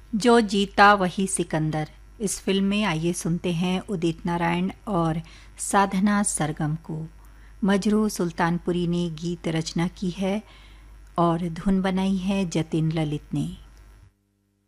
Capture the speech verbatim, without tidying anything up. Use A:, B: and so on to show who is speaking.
A: जो जीता वही सिकंदर। इस फिल्म में आइए सुनते हैं उदित नारायण और साधना सरगम को। मजरू सुल्तानपुरी ने गीत रचना की है और धुन बनाई है जतिन ललित ने।